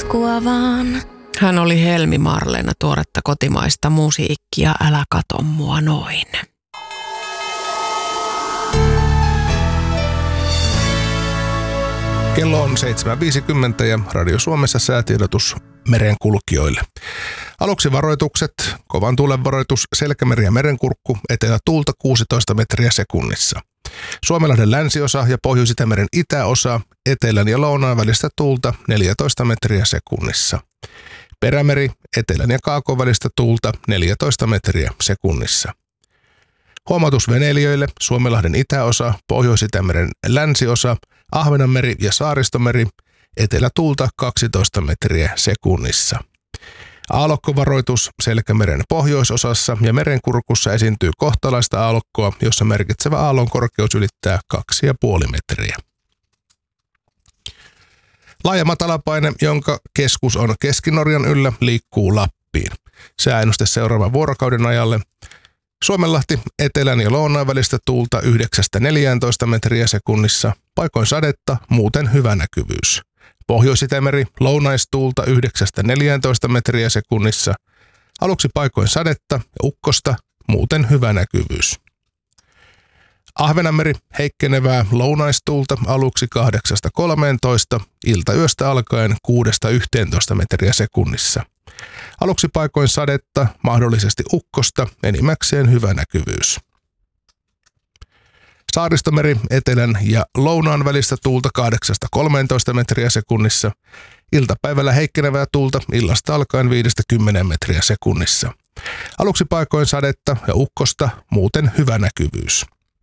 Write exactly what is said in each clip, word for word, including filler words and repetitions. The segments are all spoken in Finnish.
matkua vaan. Hän oli Helmi Marleena, tuoretta kotimaista musiikkia, älä kato mua noin. Kello on seitsemän viisikymmentä ja Radio Suomessa säätiedotus merenkulkijoille. Aluksi varoitukset, kovan tuulen varoitus, Selkämeri ja Merenkurkku, etelätuulta kuusitoista metriä sekunnissa. Suomenlahden länsiosa ja Pohjois-Itämeren itäosa, etelän ja lounaan välistä tuulta neljätoista metriä sekunnissa. Perämeri, etelän ja kaakon välistä tuulta neljätoista metriä sekunnissa. Huomautus veneilijöille, Suomenlahden itäosa, Pohjois-Itämeren länsiosa, Ahvenanmeri ja Saaristomeri, etelätuulta kaksitoista metriä sekunnissa. Aallokkovaroitus, Selkämeren pohjoisosassa ja Merenkurkussa esiintyy kohtalaista aallokkoa, jossa merkitsevä aallon korkeus ylittää kaksi pilkku viisi metriä. Laaja matalapaine, jonka keskus on Keski-Norjan yllä, liikkuu Lappiin. Sääennuste seuraavan vuorokauden ajalle. Suomenlahti, etelän ja lounaan välistä tuulta yhdeksästä neljääntoista metriä sekunnissa, paikoin sadetta, muuten hyvä näkyvyys. Pohjois-Itämeri, lounaistuulta yhdeksästä neljääntoista metriä sekunnissa, aluksi paikoin sadetta ja ukkosta, muuten hyvä näkyvyys. Ahvenanmeri, heikkenevää lounaistuulta aluksi kahdeksasta kolmeentoista, iltayöstä alkaen kuudesta yhteentoista metriä sekunnissa. Aluksi paikoin sadetta, mahdollisesti ukkosta, enimmäkseen hyvä näkyvyys. Saaristomeri, etelän ja lounaan välistä tuulta kahdeksasta kolmeentoista metriä sekunnissa. Iltapäivällä heikkenevää tuulta illasta alkaen viidestä kymmeneen metriä sekunnissa. Aluksi paikoin sadetta ja ukkosta, muuten hyvä näkyvyys.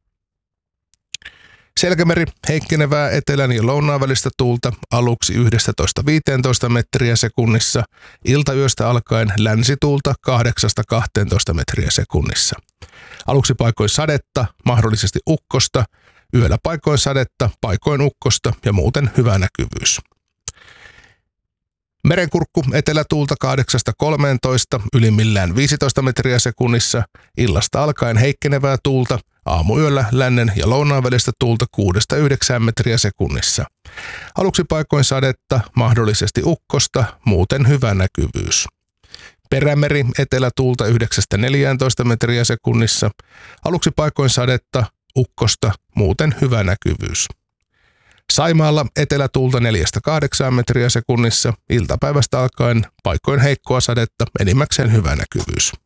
Selkämeri, heikkenevää etelän ja lounaan välistä tuulta aluksi yhdestätoista viiteentoista metriä sekunnissa, iltayöstä alkaen länsituulta kahdeksasta kahteentoista metriä sekunnissa. Aluksi paikoin sadetta, mahdollisesti ukkosta, yöllä paikoin sadetta, paikoin ukkosta ja muuten hyvä näkyvyys. Merenkurkku, etelätuulta kahdeksasta kolmeentoista, ylimmillään viisitoista metriä sekunnissa, illasta alkaen heikkenevää tuulta, aamuyöllä lännen ja lounaan välistä tuulta kuudesta yhdeksään metriä sekunnissa. Aluksi paikoin sadetta, mahdollisesti ukkosta, muuten hyvä näkyvyys. Perämeri, etelätuulta yhdeksästä neljääntoista metriä sekunnissa, aluksi paikoin sadetta, ukkosta, muuten hyvä näkyvyys. Saimaalla etelätuulta neljästä kahdeksaan metriä sekunnissa, iltapäivästä alkaen paikoin heikkoa sadetta, enimmäkseen hyvä näkyvyys.